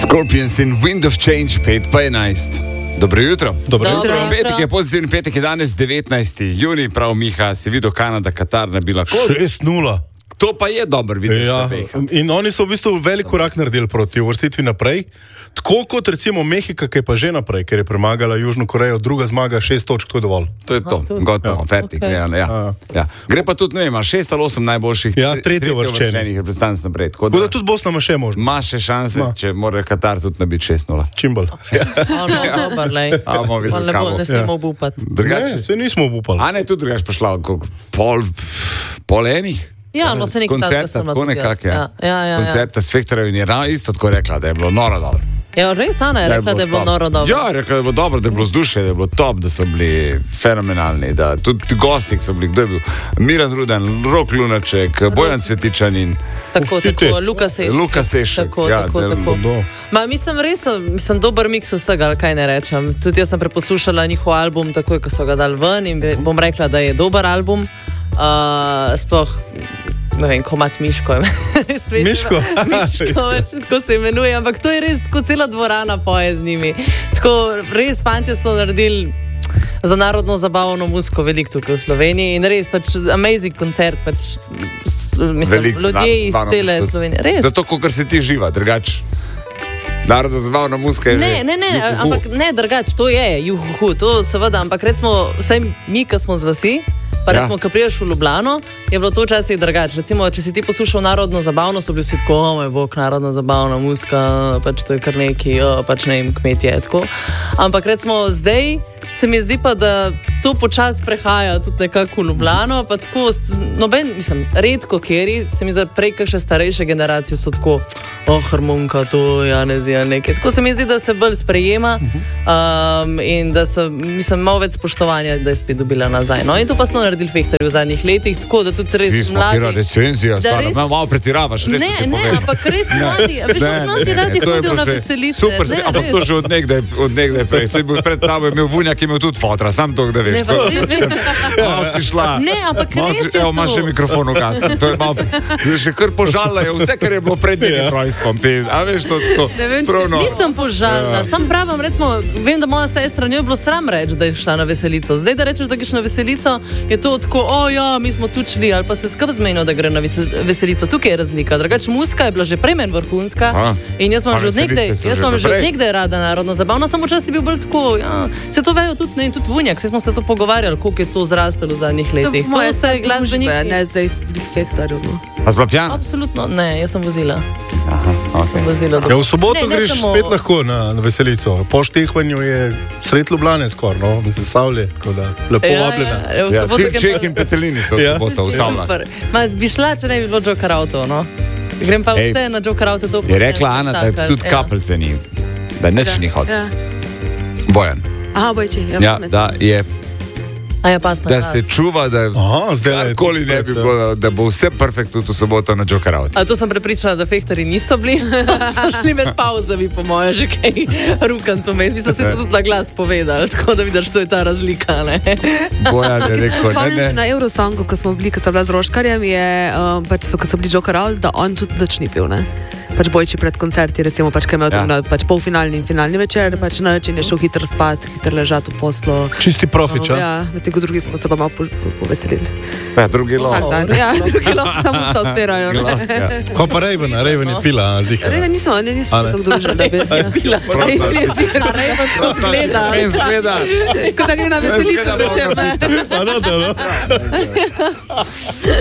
Scorpions in Wind of Change, 5:11. Dobro jutro. Dobro jutro. Petek je pozitivni petek, je danes 19. juni, prav Miha, si videl Kanada, Katar, ne bila kot 6-0. To pa je dober videti. Ja. In oni so v bistvu velik korak naredili proti uvrstitvi naprej. Tako kot recimo Mehika, ki je pa že naprej, ker je premagala Južno Korejo, druga zmaga, 6 točk, to je dovolj. To je to, gotovo, fertik. Okay. Ja. Gre pa tudi, ne vem, 6 ali 8 najboljših tretjeuvrščenih reprezentanc naprej. Tako da tudi Bosna ima še možnost. Ima še šanse, če mora Katar tudi nabiti 6-0. Čim bolj. Ne smemo obupati. Ne, se nismo obupali. A ne, tudi drugač prišla, pol enih. Ja, no se nekaj koncerta, tako nekak je. Ja. Koncerta s Fektorjev in je isto tako rekla, da je bilo noro dobro. Ja, res Ana je rekla, da je bilo noro dobro. Ja, rekla, da je bilo dobro, da je bilo vzdušje, da je bilo top, da so bili fenomenalni, da tudi gosti so bili, kdo je bil? Miran Ruden, Rok Lunaček, Bojan Cvetičanin. Tako, Luka Sešek. Tako. Mislim, dober miks vsega, ali kaj ne rečem. Tudi jaz sem preposlušala njihov album, takoj, ko so ga dali ven in bom rekla, da je dober album. Sploh, ne vem, komat Miško je. Miško, tako se imenuje, ampak to je res, tako cela dvorana poje z njimi. Tako res fantje so naredili za narodno zabavno muziko veliko tukaj v Sloveniji in res pač amazing koncert, pač mislim, ljudje iz cele Slovenije. Res. Zato, kot se ti živa, drugače. Narodno zabavna muzika je ne, ampak ne drugače, to je juhu, to seveda, ampak recimo, vsaj mi, ki smo z vasi, pa recimo, ko priješ v Ljubljano, je bilo to včasih drugače. Recimo, če si ti poslušal narodno zabavno, so bili vsi tako, moj bog, narodno zabavna muzika, pač to je kar neki, pač ne vem, kmetje, tako. Ampak recimo, zdaj se mi zdi pa, da to počas prehaja tudi nekako v Ljubljano, pa tako, mislim, redko kjeri, se mi zdi, prej kakšne starejše generacije so tako, harmonika, to, Janez, nekaj. Tako se mi zdi, da se bolj sprejema in da se, mislim, malo več spoštovanja, da je spet dobila nazaj. No, in to pa so naredili Fektorji v zadnjih letih, tako da tudi res mladi... Nismo recenzija, stvarno, malo pretiravaš. Ne, ampak res mladi, veš, mladi radi hodijo na veselice. Super, ampak to že od nekdaj prej. Sej bil pred tabo, imel Vunja, ki imel tudi fotra, sam to, da veš. Malo si šla. Ne, ampak res je to. Evo, imaš še mikrofon ugasnjen. To je malo, še kar požalila je vse, kar je bilo pred njenim rojstvom. A veš, to pravno. Nisem požalila, sam pravim, recimo, vem, da moja sestra njo je bilo sram reči, da je šla na veselico. Zdaj, da rečeš, da greš na veselico, je to tako, mi smo tu šli, ali pa se skrb zmenil, da gre na veselico. Tukaj je razlika. Drugače, muzika je bila že prej meni vrhunska in jaz sem že od nekdaj rada narodno zabavna, samo včasih bil bolj tako, se to vejo tudi, ne, in tudi Vunjak, se smo se to pogovarjali, koliko je to zrastalo v zadnjih letih. To vse glasbeniki. Ne, zdaj Fektorju. A zbla pjana? Absolutno, ne, jaz sem vozila. Ja, v soboto greš spet lahko na veselico. Po štehvanju je sred Ljubljane skoraj, no, mislim, Savlje, tako da lepo vabljena. Ček in Petelini so v soboto v Savljah. Bi šla, če ne bi bilo Joker Auto, no? Grem pa vse na Joker Auto. Je rekla Ana, da tudi kapelce ni, da nič ni hodil. Bojan. Aha, Bojči. Ja, da je... Da se čuva, da karkoli ne bi bilo, da bo vse perfekt tudi v soboto na Joker Auto. A to sem prepričana, da Fektorji niso bili. So šli med pauzami, po moje, že kaj rukan to mes. Mislim, se tudi na glas povedali, tako da vidiš, to je ta razlika, ne? Bojan je rekel, ne. Na Eurosongu, ko smo bili, ko sem bila z Roškarjem, je, pač, ko so bili Joker Auto, da on tudi nič ni pil, ne? Pač Bojči pred koncerti, recimo, pač, kaj imel pač polfinalni in finalni večer, pač na način je šel hitro spat, hitro ležati v poslu. Čisti profič, ja, tega drugi smo se pa malo poveselili. Ja, drugi lov. Ja, drugi lov, samo se odpirajo. Ko pa Raven je pila, zihar. Raven nismo tako družili, da bi pila. Raven tako zgleda. Kot da gre na veselico večer, ne? Pa no.